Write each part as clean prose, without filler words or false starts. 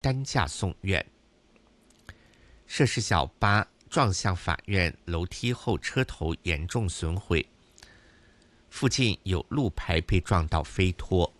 担架送院。涉事小巴撞向法院楼梯后，车头严重损毁，附近有路牌被撞到飞脱。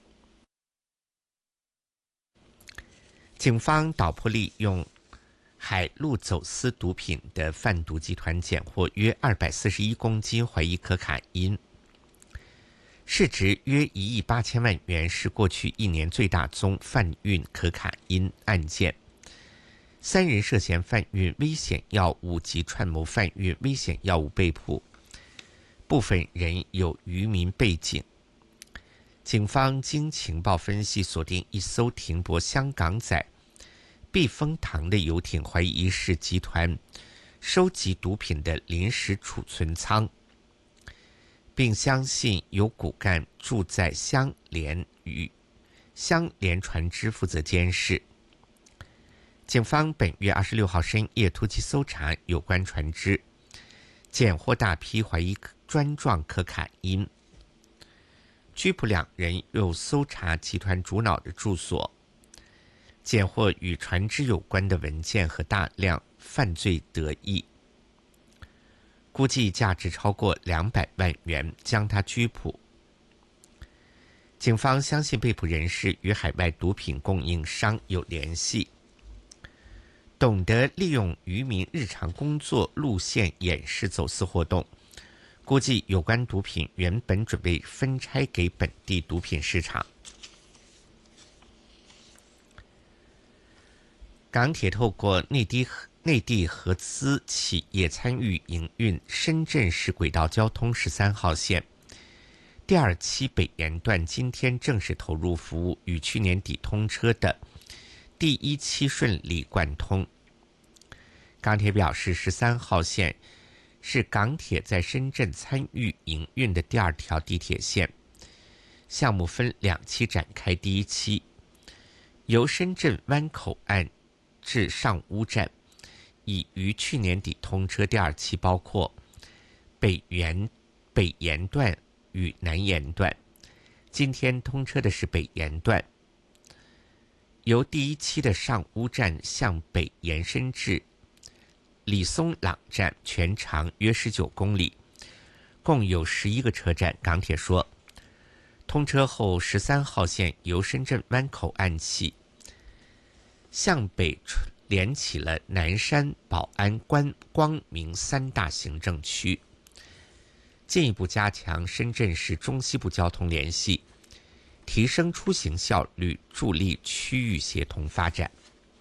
警方捣破利用海路走私毒品的贩毒集团，检获约241公斤怀疑可卡因，市值约1亿8千万元，是过去1年最大宗贩运可卡因案件。3人涉嫌贩运危险药物及串谋贩运危险药物被捕，部分人有渔民背景。警方经情报分析，锁定一艘停泊香港仔避风塘的游艇，怀疑是集团收集毒品的临时储存仓，并相信有骨干住在香莲船只负责监视。警方本月26号深夜突击搜查有关船只，检获大批怀疑专状可卡因，拘捕2人，又搜查集团主脑的住所，检获与船只有关的文件和大量犯罪得益，估计价值超过200万元，将他拘捕。警方相信被捕人士与海外毒品供应商有联系，懂得利用渔民日常工作路线掩饰走私活动，估计有关毒品原本准备分拆给本地毒品市场。港铁透过内地合资企业参与营运深圳市轨道交通13号线第2期北延段，今天正式投入服务，与去年底通车的第1期顺利贯通。港铁表示，13号线是港铁在深圳参与营运的第2条地铁线，项目分2期展开。第1期由深圳湾口岸至上乌站，已于去年底通车。第2期包括北延段与南延段，今天通车的是北延段，由第1期的上乌站向北延伸至李松朗站，全长约19公里，共有11个车站。港铁说，通车后13号线由深圳湾口岸起，向北连起了南山、宝安、光明3大行政区，进一步加强深圳市中西部交通联系，提升出行效率，助力区域协同发展。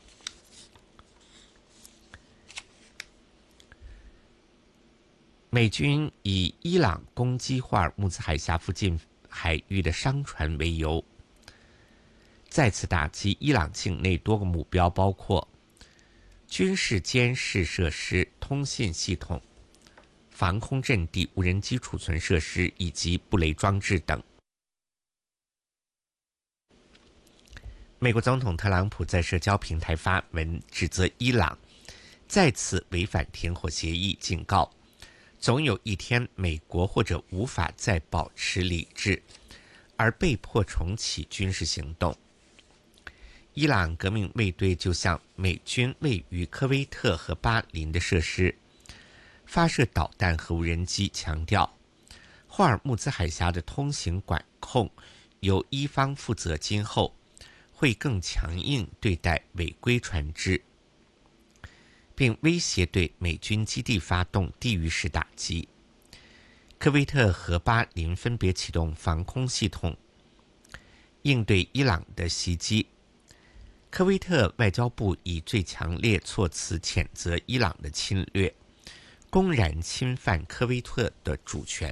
美军以伊朗攻击霍尔木兹海峡附近海域的商船为由，再次打击伊朗境内多个目标，包括军事监视设施、通信系统、防空阵地、无人机储存设施以及布雷装置等。美国总统特朗普在社交平台发文指责伊朗再次违反停火协议，警告总有一天美国或者无法再保持理智，而被迫重启军事行动。伊朗革命卫队就向美军位于科威特和巴林的设施发射导弹和无人机，强调霍尔木兹海峡的通行管控由伊方负责，今后会更强硬对待违规船只，并威胁对美军基地发动地域式打击。科威特和巴林分别启动防空系统应对伊朗的袭击。科威特外交部以最强烈措辞谴责伊朗的侵略，公然侵犯科威特的主权。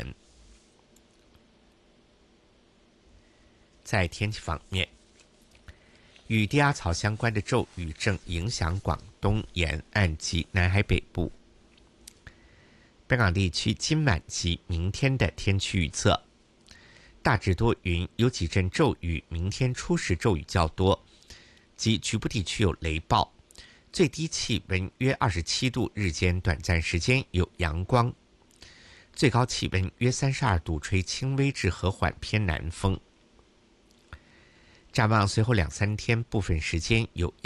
在天气方面，与低压槽相关的骤雨正影响广东沿岸及南海北部。本港地区今晚及明天的天气预测：大致多云，有几阵骤雨，明天初时骤雨较多，及局部地区有雷暴，最低气温约27度，日间短暂时间有阳光，最高气温约32度，吹轻微至和缓偏南风。 展望随后2-3天部分时间有